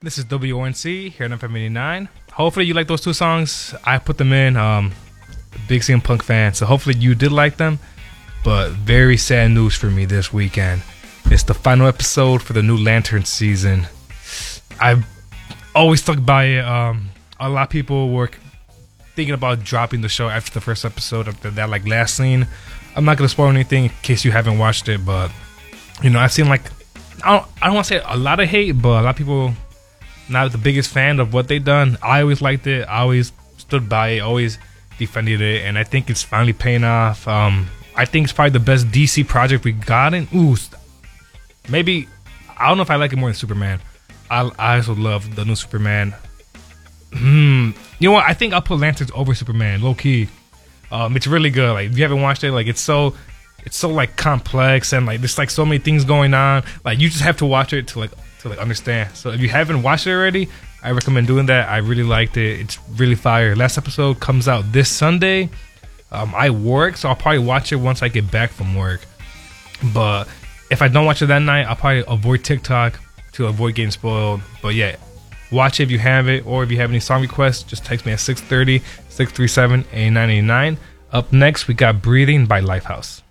This is WONC here on FM 89. Hopefully you like those two songs. I put them in. Big CM Punk fan, so hopefully you did like them. But very sad news for me this weekend. It's the final episode for the new Lantern season. I've always stuck by it. A lot of people were thinking about dropping the show after the first episode of that like last scene. I'm not gonna spoil anything in case you haven't watched it, but you know, I've seen like I don't want to say a lot of hate, but a lot of people not the biggest fan of what they done. I always liked it. I always stood by it. Always defended it, and I think it's finally paying off. I think it's probably the best DC project we gotten. Ooh, maybe I don't know if I like it more than Superman. I also love the new Superman. You know what? I think I'll put Lanterns over Superman, low key. It's really good. Like if you haven't watched it, like it's so like complex and like there's like so many things going on. Like you just have to watch it to understand. So if you haven't watched it already, I recommend doing that. I really liked it. It's really fire. Last episode comes out this Sunday. I work, so I'll probably watch it once I get back from work. But if I don't watch it that night, I'll probably avoid TikTok to avoid getting spoiled. But yeah, watch it if you have it, or if you have any song requests, just text me at 630-637-8989. Up next, we got Breathing by Lifehouse.